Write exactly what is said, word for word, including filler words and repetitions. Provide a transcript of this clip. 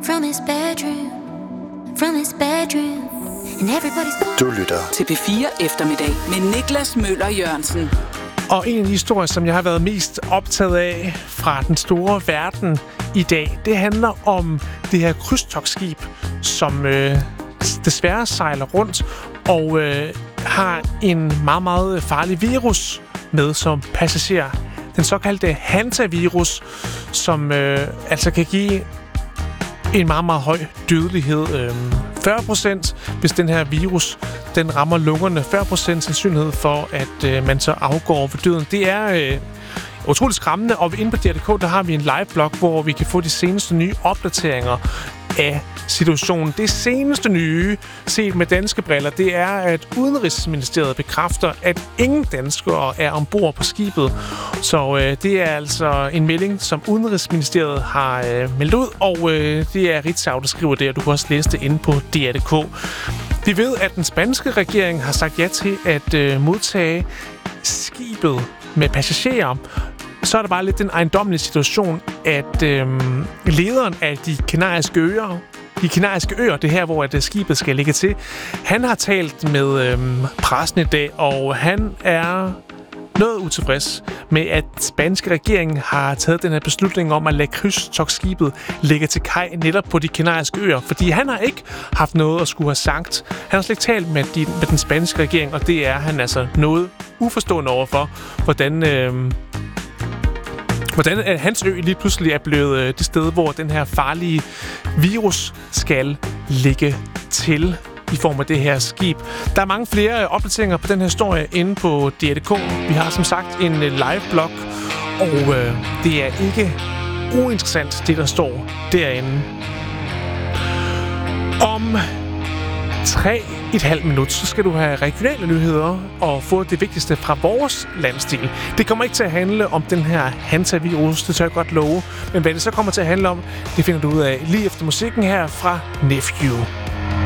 from his bedroom, from his bedroom, and everybody's... Du lytter til P fire Eftermiddag med Niklas Møller Jørgensen. Og en af de historier, som jeg har været mest optaget af fra den store verden i dag, det handler om det her krydstogtskib, som øh, desværre sejler rundt og øh, har en meget, meget farlig virus med som passager. Den såkaldte hantavirus, som øh, altså kan give en meget, meget høj dødelighed. Øh, fyrre procent, hvis den her virus den rammer lungerne. fyrre procent sandsynlighed for, at øh, man så afgår ved døden. Det er øh, utroligt skræmmende, og inde på D R punktum d k, der har vi en live-blog, hvor vi kan få de seneste nye opdateringer af situationen. Det seneste nye, set med danske briller, det er, at Udenrigsministeriet bekræfter, at ingen danskere er ombord på skibet. Så øh, det er altså en melding, som Udenrigsministeriet har øh, meldt ud, og øh, det er Ritzau, der skriver det, og du kan også læse det inde på D R punktum d k. Vi ved, at den spanske regering har sagt ja til at øh, modtage skibet med passagerer. Så er der bare lidt den ejendommelige situation, at øh, lederen af de kanariske øer, de kanariske øer, det her, hvor at skibet skal ligge til, han har talt med øh, pressen i dag, og han er noget utilfreds med, at den spanske regering har taget den her beslutning om at lade krydstogtskibet ligge til kaj netop på de kanariske øer, fordi han har ikke haft noget at skulle have sagt. Han har slet ikke talt med, de, med den spanske regering, og det er han altså noget uforstående overfor, hvordan... Øh, Hvordan hans ø lige pludselig er blevet øh, det sted, hvor den her farlige virus skal ligge til i form af det her skib. Der er mange flere opdateringer på den her historie inde på D R punktum d k. Vi har som sagt en øh, live-blog, og øh, det er ikke uinteressant, det der står derinde. Om tre et halvt minut, så skal du have regionale nyheder og få det vigtigste fra vores landsdel. Det kommer ikke til at handle om den her hantavirus, det tør jeg godt love. Men hvad det så kommer til at handle om, det finder du ud af lige efter musikken her fra Nephew.